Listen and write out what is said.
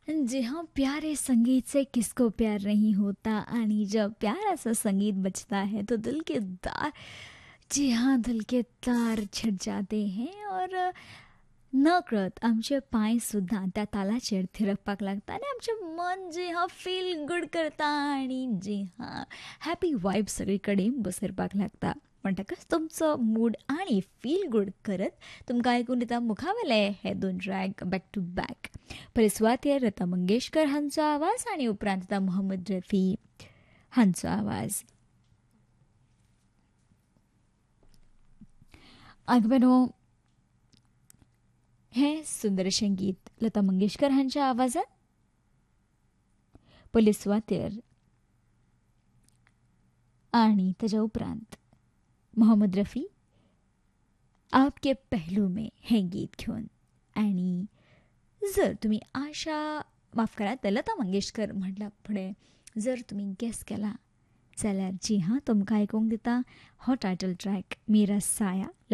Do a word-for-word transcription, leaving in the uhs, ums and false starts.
जी हाँ, प्यारे संगीत से किसको प्यार नहीं होता आणि जब प्यारा सा संगीत बजता है तो दिल के तार जी हाँ, दिल के तार छट जाते हैं और नकळत आमचे पायसुद्धा त्या तालाचेर थिरकपाक लागता आणि आमचें मन जे हा फील गुड करता आणि जी हां हॅपी वायब सगळीकडे बसरपाक लागता म्हणटकच तुमचो मूड आणि फील गुड करत तुमकां आयकून दिता मुखावेले हे दोन ट्रॅक बॅक टू बॅक. पयले सुवातेर लता मंगेशकर हांचो आवाज आणि उपरांत आतां मोहम्मद रफी हांचो आवाज. आयकबेनो हें सुंदरशें गीत लता मंगेशकर हांच्या आवाजात. पयले सुवातेर आणि ताच्या उपरांत मोहम्मद रफी आपके पहलू में हें गीत घेवन. आणि जर तुम्ही आशा माफ करा लता मंगेशकर म्हटल्या फुडें जर तुम्ही गॅस केला जाल्यार जी हां तुमकां आयकूंक दिता हो टायटल ट्रॅक मेरा साया